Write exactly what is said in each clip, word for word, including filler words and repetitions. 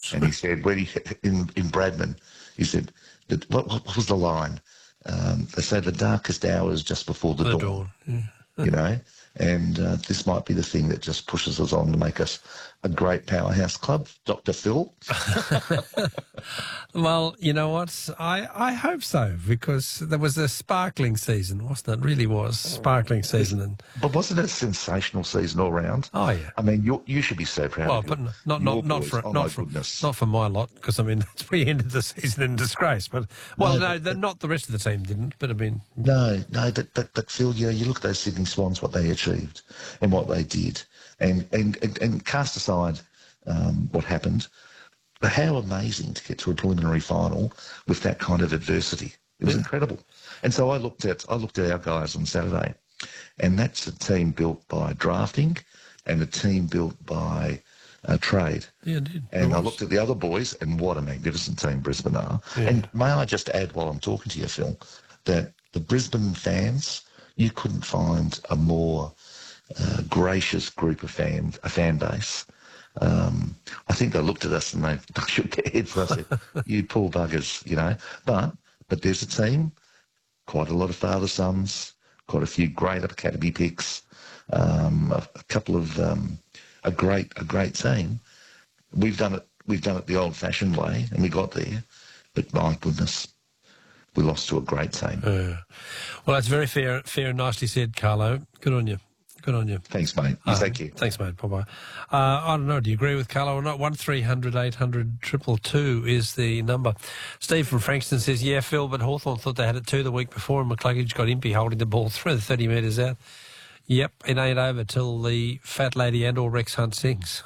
And he said, when he, in, in Bradman, he said, that, what, what was the line? Um, they say the darkest hour is just before the, The dawn, dawn, yeah. you know, and uh, this might be the thing that just pushes us on to make us a great powerhouse club, Doctor Phil. Well, you know what? I, I hope so, because there was a sparkling season, wasn't it? It really was sparkling season. And But wasn't it a sensational season all round? oh yeah. I mean, you you should be so proud Well, of your, but not your not not boys. for oh, not my for goodness. not for my lot, because I mean we ended the season in disgrace. But well, No, no, but- the, not the rest of the team didn't. But I mean, No, no, but, but, but Phil, you know, you look at those Sydney Swans, what they achieved and what they did, and, and, and, and cast aside um, what happened, but how amazing to get to a preliminary final with that kind of adversity. It was Yeah. incredible. And so I looked at I looked at our guys on Saturday, and that's a team built by drafting and a team built by uh, trade. yeah, it did. And It I was. looked at the other boys, and what a magnificent team Brisbane are. Yeah. And may I just add while I'm talking to you, Phil, that the Brisbane fans, you couldn't find a more uh, gracious group of fan, a fan base. Um, I think they looked at us and they shook their heads. I said, you poor buggers, you know. But, but there's a team, quite a lot of father-sons, quite a few great academy picks, um, a, a couple of... Um, a great a great team. We've done it we've done it the old fashioned way and we got there. But my goodness, we lost to a great team. Uh, well, that's very fair, fair and nicely said, Carlo. Good on you. Good on you. Thanks, mate. You Uh, take care. Thanks, mate. Bye-bye. Uh, I don't know. Do you agree with Carlo or not? One three hundred eight hundred triple two is the number. Steve from Frankston says, yeah, Phil, but Hawthorn thought they had it too the week before and McCluggage got impy holding the ball through the thirty metres out. Yep, it ain't over till the fat lady and or Rex Hunt sings.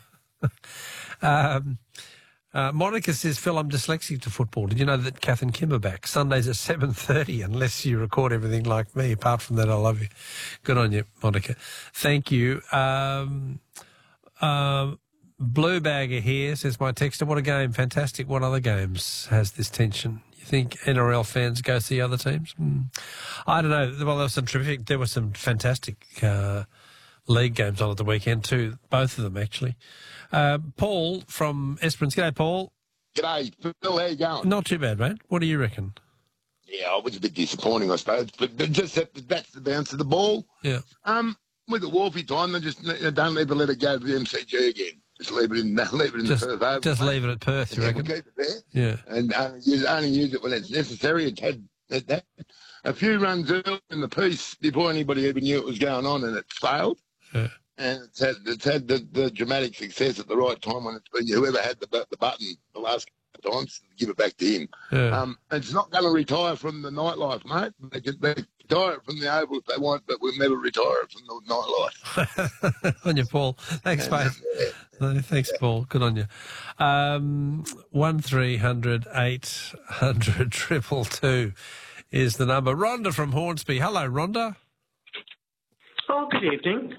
um, uh, Monica says, Phil, I'm dyslexic to football. Did you know that Kath and Kim are back? Sundays at seven thirty, unless you record everything like me. Apart from that, I love you. Good on you, Monica. Thank you. Um, um, Blue Bagger here says, my texter, what a game. Fantastic. What other games has this tension? Think N R L fans go see other teams? Mm. I don't know. Well, there was some terrific, there were some fantastic uh, league games on at the weekend too. Both of them actually. Uh, Paul from Esperance. G'day, Paul. G'day, Phil. How you going? Not too bad, mate. What do you reckon? Yeah, it was a bit disappointing, I suppose, but but just that, that's the bounce of the ball. Yeah. Um, with the Wolfie time, they just they don't ever let it go to the M C G again. Just leave it in, leave it in Just, the Perth Oval. just leave it at Perth, you Yeah, reckon? we'll keep it there. Yeah. And only use, only use it when it's necessary. It had it, that, a few runs early in the piece before anybody even knew it was going on, and it failed. Yeah. And it's had, it's had the, the dramatic success at the right time when it's been whoever had the, bu- the button the last couple of times, give it back to him. Yeah. Um, it's not going to retire from the nightlife, mate. They can they can retire it from the Oval if they want, but we'll never retire it from the nightlife. On you, Paul. Thanks, mate. No, thanks, Paul. Good on you. Um, one three hundred eight hundred triple two is the number. Rhonda from Hornsby. Hello, Rhonda. Oh, good evening.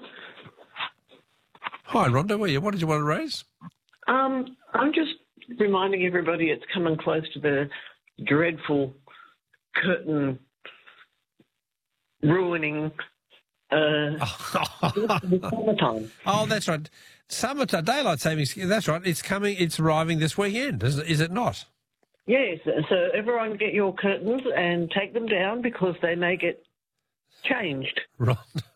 Hi, Rhonda. What, are you, what did you want to raise? Um, I'm just reminding everybody it's coming close to the dreadful curtain ruining uh, summertime. Oh, that's right. Summertime, daylight savings. That's right. It's coming. It's arriving this weekend. Is, is it not? Yes, so everyone get your curtains and take them down because they may get changed. Right.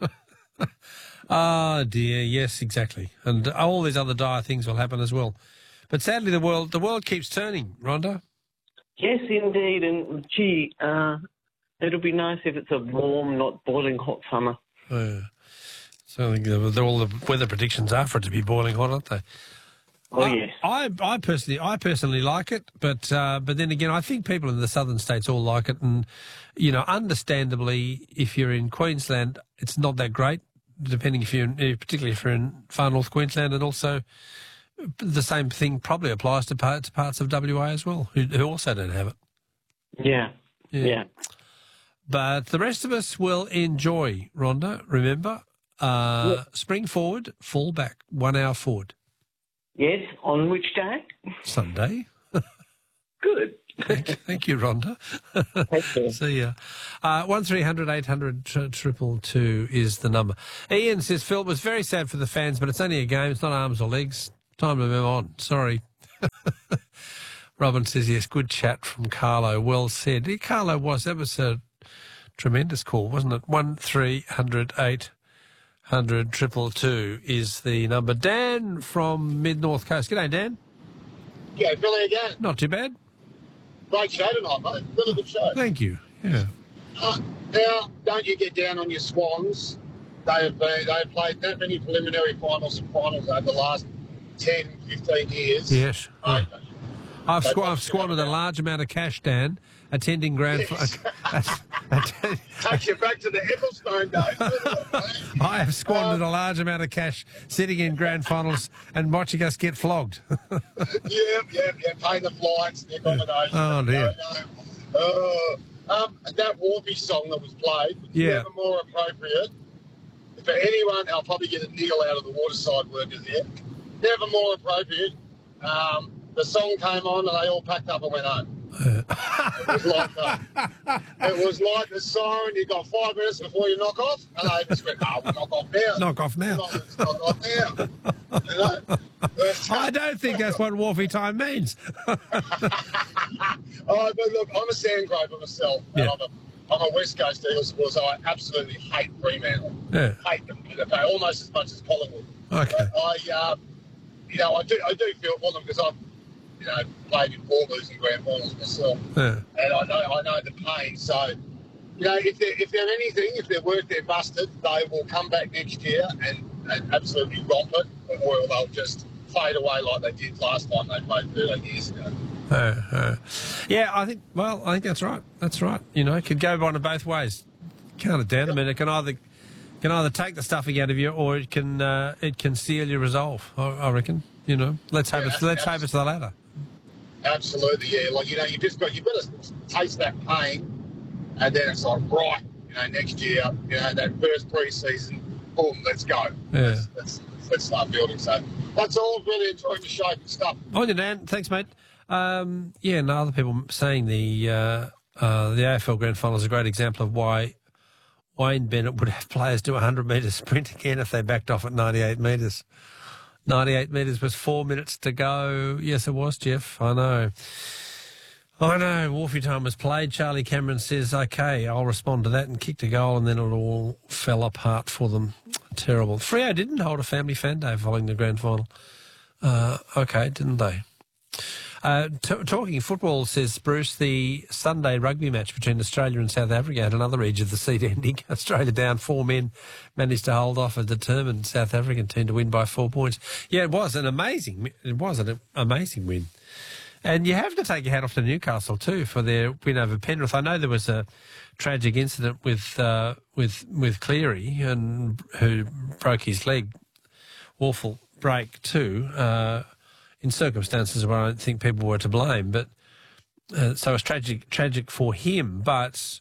Oh dear. Yes, exactly. And all these other dire things will happen as well. But sadly, the world the world keeps turning. Rhonda. Yes, indeed, and gee, uh, it'll be nice if it's a warm, not boiling hot summer. Uh, so I think the, the, all the weather predictions are for it to be boiling hot, aren't they? Oh, I, yes. I, I personally, I personally like it, but uh, but then again, I think people in the southern states all like it, and you know, understandably, if you're in Queensland, it's not that great. Depending if you're, in, particularly if you're in far north Queensland, and also the same thing probably applies to parts parts of W A as well, who, who also don't have it. Yeah, Yeah. yeah. But the rest of us will enjoy, Rhonda. Remember, uh, Yeah. spring forward, fall back, one hour forward. Yes, on which day? Sunday. Good. Thank, thank you, Rhonda. Take care. See ya. Uh, one three hundred eight hundred triple two is the number. Ian says, Phil, it was very sad for the fans, but it's only a game. It's not arms or legs. Time to move on. Sorry. Robin says, yes, good chat from Carlo. Well said. Yeah, Carlo was, that was a tremendous call, wasn't it? one three hundred eight hundred triple two is the number. Dan from Mid-North Coast. G'day, Dan. Yeah, Billy again. Not too bad. Great show tonight, mate. Really good show. Thank you. Yeah. Uh, now, don't you get down on your Swans. They have been, they have played that many preliminary finals and finals over the last ten, fifteen years. Yes. Mate, Yeah. I've, squ- I've squandered a large amount of cash, Dan, attending grand... Yes. Att- Takes you back to the Ecclestone days, doesn't it, mate? I have squandered Um, a large amount of cash sitting in grand finals and watching us get flogged. Yeah, yeah, yeah. Pay the flights, the accommodation. Oh, dear. No, no. Uh, um, that Warpy song that was played was Yeah. never more appropriate. For anyone, I'll probably get a niggle out of the waterside workers here. Never more appropriate. Um, the song came on and they all packed up and went home. It was like the, it was like the siren. You got five minutes before you knock off, and they just went, "Oh, we'll knock off now. Knock off now. Knock, let's knock off now." You know? But, I don't think that's what Wharfie time means. oh, but look, I'm a Sandgrover myself, and Yeah. I'm a, I'm a West Coast Eagles supporter, so I absolutely hate Fremantle. Yeah. Hate them. They almost as much as Collingwood. Okay. But I, uh, you know, I do, I do feel for them because I've, you know, played in Port losing grand finals myself, Yeah. and I know, I know the pain. So, you know, if they're, if they're anything, if they're worth their busted, they will come back next year and, and absolutely romp it, or they'll just fade away like they did last time they played thirteen years ago. Uh, uh, yeah, I think, well, I think that's right. That's right. You know, it could go one of both ways. Can't it, Dan? I mean, it can either can either take the stuffing out of you, or it can uh, it can seal your resolve. I, I reckon. You know, let's hope Yeah, it's let's hope it's the latter. Absolutely, yeah. Like, you know, you just got, you've got to taste that pain, and then it's like, right, you know, next year, you know, that first pre-season, boom, let's go. Yeah. Let's, let's, let's start building. So that's all. Really enjoying the show and stuff. On you, Dan. Thanks, mate. Um, yeah, and other people saying the uh, uh, the A F L Grand Final is a great example of why Wayne Bennett would have players do a hundred metre sprint again if they backed off at ninety-eight metres. ninety-eight metres was four minutes to go. Yes, it was, Jeff. I know. I know. Wharfie time was played. Charlie Cameron says, OK, I'll respond to that, and kicked a goal, and then it all fell apart for them. Terrible. Freo didn't hold a family fan day following the grand final. Uh, OK, didn't they? Uh, t- talking football, says Bruce, the Sunday rugby match between Australia and South Africa had another edge of the seat ending. Australia down four men, managed to hold off a determined South African team to win by four points. Yeah, it was an amazing, it was an amazing win. And you have to take your hat off to Newcastle too for their win over Penrith. I know there was a tragic incident with uh, with with Cleary, and who broke his leg, awful break too. Uh, in circumstances where I don't think people were to blame. But uh, so it's tragic tragic for him, but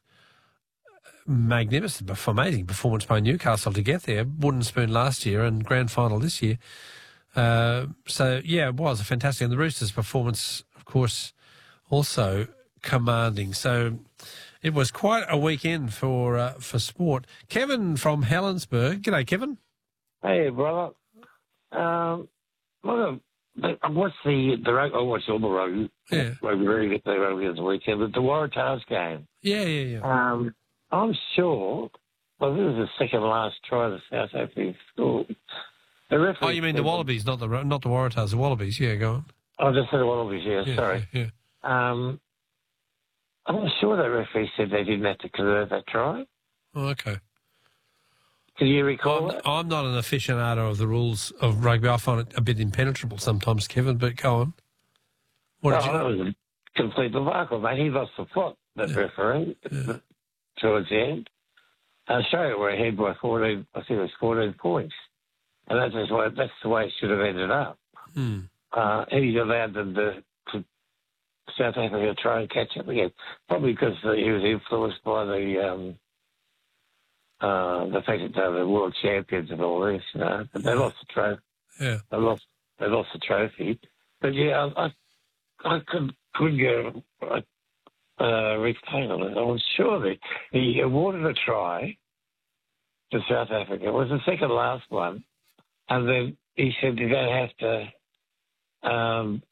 magnificent, amazing performance by Newcastle to get there. Wooden spoon last year and grand final this year. Uh, so, yeah, it was a fantastic. And the Roosters' performance, of course, also commanding. So it was quite a weekend for uh, for sport. Kevin from Helensburgh. G'day, Kevin. Hey, brother. Um, look, I watched the, the rugby, I watched all the rugby. Yeah. Rugby, really get the rugby this weekend, but the Waratahs game. Yeah, yeah, yeah. Um, I'm sure, well, this is the second last try the South African scored. The referee Oh, you mean the Wallabies, not the not the Waratahs, the Wallabies. Yeah, go on. I just said the Wallabies, yeah, Yeah, sorry. Yeah. Um, I'm sure that referee said they didn't have to convert that try. Oh, okay. Can you recall I'm, it? I'm not an aficionado of the rules of rugby. I find it a bit impenetrable sometimes, Kevin, but go on. What Oh, did you... that was a complete debacle, mate. He lost the plot, that Yeah. referee, Yeah. towards the end. Australia were ahead by fourteen, I think it was fourteen points. And that's just why, that's the way it should have ended up. Hmm. Uh, he allowed them to, to South Africa try and catch up again. Probably because he was influenced by the um, uh, the fact that they were the world champions and all this, you know. But they lost the trophy. Yeah. They lost, they lost the trophy. But yeah, I, I, I could, couldn't get a uh, Rick Payne on it. I was sure that he awarded a try to South Africa. It was the second last one. And then he said you don't have to um,